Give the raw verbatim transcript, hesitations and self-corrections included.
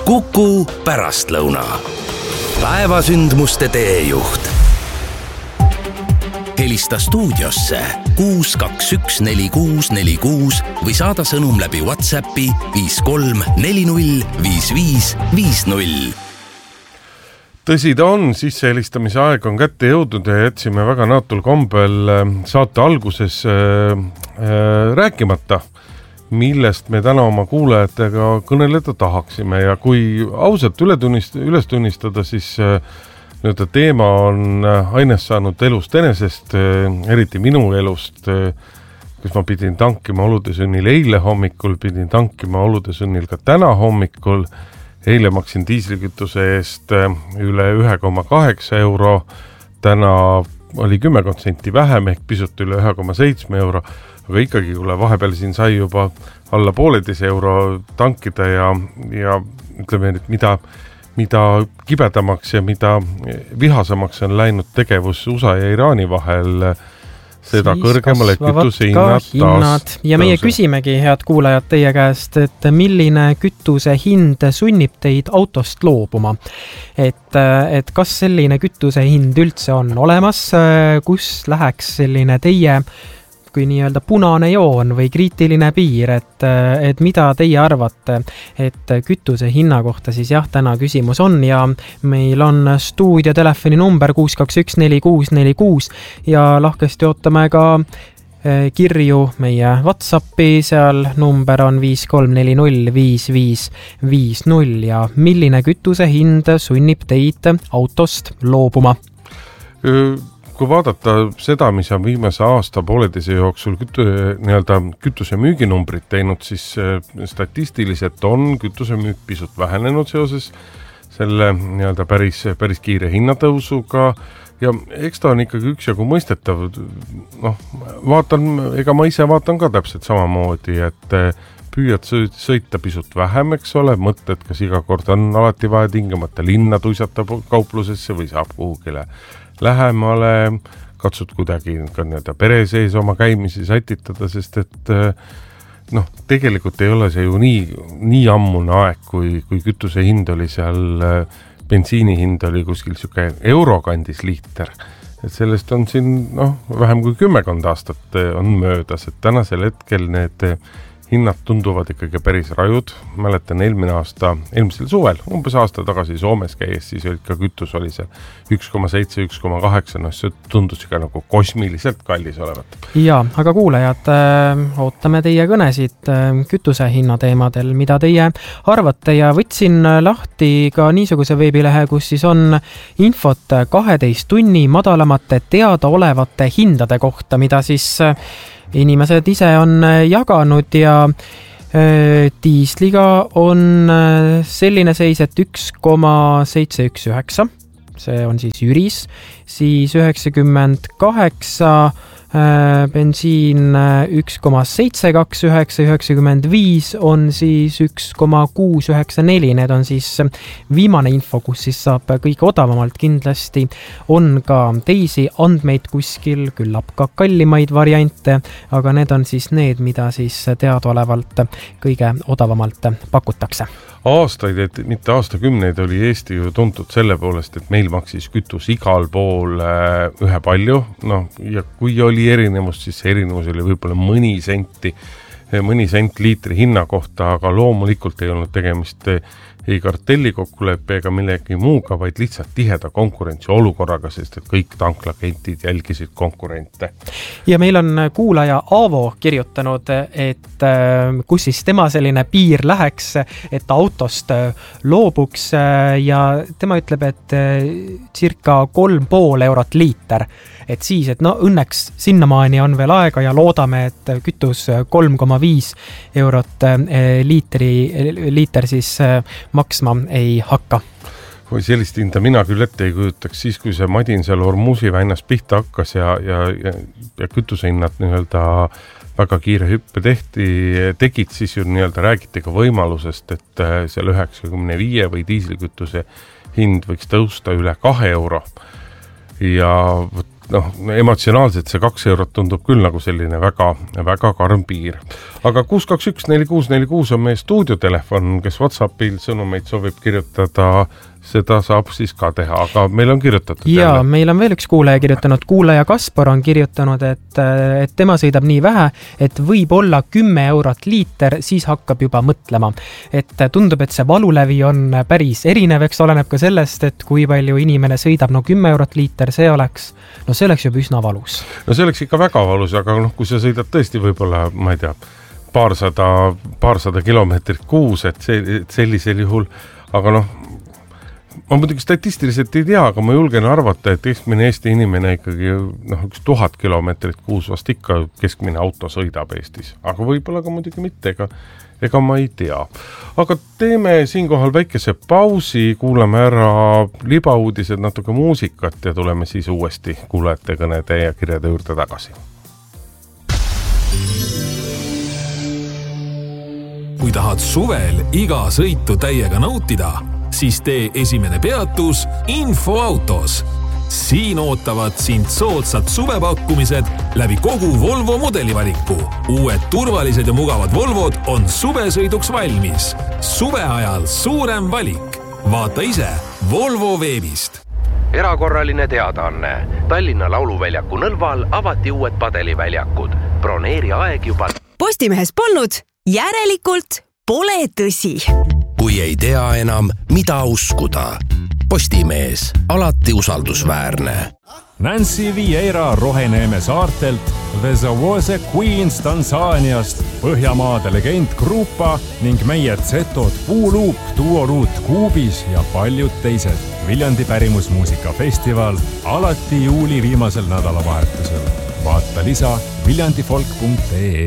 Kuku pärastlõuna. Päevasündmuste teejuht. Helista stuudiosse kuus kaks üks neli kuus neli kuus või saada sõnum läbi WhatsAppi viis kolm neli null viis viis viis null. Tõsi ta on, sisse helistamise aeg on kätte jõudnud ja jätsime väga näotul kombel saate alguses äh, äh, rääkimata, millest me täna oma kuulajatega kõneleda tahaksime ja kui ausalt üle tunnist, üles tunnistada, siis äh, nüüd teema on aines saanud elust enesest, äh, eriti minu elust, äh, kus ma pidin tankima oludesünnil eile hommikul, pidin tankima oludesünnil ka täna hommikul. Eile maksin diislikütuse eest üle ühe koma kaheksa euro, täna oli kümme protsenti vähem ehk pisut üle ühe koma seitse euro, aga ikkagi kuule vahepeal siin sai juba alla pooleteise euro tankida ja, ja ütleme, et mida, mida kibedamaks ja mida vihasemaks on läinud tegevus U S A ja Iraani vahel, seda siis kõrgemale kütuse hinnad taas. Ja meie küsimegi, head kuulajad, teie käest, et milline kütuse hind sunnib teid autost loobuma. Et, et kas selline kütuse hind üldse on olemas, kus läheks selline teie kui nii-öelda punane joon või kriitiline piir, et, et mida teie arvate, et kütuse hinna kohta siis jah, täna küsimus on ja meil on stuudio telefoni number kuus kaks üks neli kuus neli kuus ja lahkesti ootame ka kirju meie WhatsAppi, seal number on viis kolm neli null viis viis viis null ja milline kütuse hind sunnib teid autost loobuma? Kui vaadata seda, mis on viimase aasta pooleteise jooksul kütu, nii-öelda kütuse müüginumbrid teinud, siis statistiliselt on kütuse müük pisut vähenenud seoses selle nii-öelda päris, päris kiire hinnatõusuga ja eks ta on ikkagi üksjagu mõistetav. No, vaatan, ega ma ise vaatan ka täpselt samamoodi, et püüad sõita pisut vähem, eks ole, mõtted, kas iga kord on alati vaja tingimata linna tuisatab kauplusesse või saab kuhugile lähemale, katsud kuidagi ka nii-öelda pere sees oma käimisi sätitada, sest et noh, tegelikult ei ole see ju nii, nii ammune aeg, kui, kui kütuse hind oli seal, bensiini hind oli kuskil siuke eurokandis liiter. Et sellest on siin noh, vähem kui kümmekond aastat on möödas, et tänasel hetkel need hinnad tunduvad ikkagi päris rajud. Mäletan eelmine aasta, eelmisel suvel, umbes aasta tagasi Soomes käies, siis olid ka kütus oli see üks koma seitse, üks koma kaheksa, no see tundus ka nagu kosmiliselt kallis olevat. Ja, aga kuulajad, ootame teie kõnesid kütuse hinna teemadel, mida teie arvate ja võtsin lahti ka niisuguse veebilehe, kus siis on infot kaheteist tunni madalamate teadaolevate hindade kohta, mida siis inimesed ise on jaganud ja diisliga on selline seis, et üks koma seitse üks üheksa, see on siis Jüris, siis üheksakümmend kaheksa bensiin üks koma seitse kaks üheksa, üheksakümmend viis on siis üks koma kuus üheksa neli, need on siis viimane info, kus siis saab kõige odavamalt. Kindlasti on ka teisi andmeid kuskil, küllap ka kallimaid variante, aga need on siis need, mida siis teadaolevalt kõige odavamalt pakutakse. Aastaid, et mitte aastakümneid oli Eesti ju tuntud selle poolest, et meil maksis kütus igal pool ühe palju, no ja kui oli erinevus, siis erinevus oli võib-olla mõni senti, mõni sent liitri hinna kohta, aga loomulikult ei olnud tegemist ei kartelli kokkuleppe ega millegi muuga, vaid lihtsalt tiheda konkurentsi olukorraga, sest et kõik tanklakentid jälgisid konkurente. Ja meil on kuulaja Aavo kirjutanud, et kus siis tema selline piir läheks, et autost loobuks ja tema ütleb, et circa kolm pool eurot liiter. Et siis, et no õnneks sinnamaani on veel aega ja loodame, et kütus kolm koma viis eurot liitri, liiter siis maksma ei hakka. Või sellist hinda mina küll ette ei kujutaks siis, kui see Madin seal Hormuzi väinas pihta hakkas ja, ja, ja, ja kütusehinnad nii-öelda väga kiire hüppe tehti, tegid, siis ju nii-öelda räägiti ka võimalusest, et seal üheksakümne viie või diislikütuse hind võiks tõusta üle kahe euro. Ja noh, emotsionaalselt see kaks eurot tundub küll nagu selline väga, väga karm piir. Aga kuus kaks üks neli kuus neli kuus on meie stuudiotelefon, kes WhatsAppil sõnumeid soovib kirjutada, seda saab siis ka teha, aga meil on kirjutatud. Jaa, jälle. Meil on veel üks kuulaja kirjutanud. Kuulaja Kaspar on kirjutanud, et, et tema sõidab nii vähe, et võib olla kümme eurot liiter, siis hakkab juba mõtlema. Et tundub, et see valulevi on päris erinev, eks oleneb ka sellest, et kui palju inimene sõidab, no kümme eurot liiter, see oleks, no see oleks juba üsna valus. No see oleks ikka väga valus, aga noh, kui sa sõidad tõesti võib-olla, ma ei tea, paarsada, paarsada kilomeetrit kuus, et, see, et sellisel juhul, aga noh, ma muidugi statistiliselt ei tea, aga ma julgen arvata, et keskmine Eesti inimene ikkagi noh, üks tuhat kilomeetrit kuus vast ikka keskmine auto sõidab Eestis, aga võib-olla ka muidugi mitte, ega, ega ma ei tea. Aga teeme siinkohal väikese pausi, kuulame ära libauudised, natuke muusikat ja tuleme siis uuesti kuulajate kõnede ja kirjade juurde tagasi. Kui tahad suvel iga sõitu täiega nautida, siis tee esimene peatus Infoautos. Siin ootavad sind soodsad suvepakkumised läbi kogu Volvo modelivaliku. Uued turvalised ja mugavad Volvod on suvesõiduks valmis. Suve ajal suurem valik. Vaata ise Volvo veebist. Erakorraline teadaanne. Tallinna Lauluväljaku Nõlval avati uued padeliväljakud. Broneeri aeg juba. Postimehes polnud, järelikult pole tõsi. Kui ei tea enam, mida uskuda. Postimees, alati usaldusväärne. Nancy Vieira Roheneeme saartelt, The Zawose Queens Tansaaniast, Põhjamaade legend Grupa ning meie Zetod Puuluup, Duoruut Kuubis ja paljud teised. Viljandi pärimusmuusikafestival alati juuli viimasel nädalavahetusel. Vaata lisa viljandifolk punkt ee.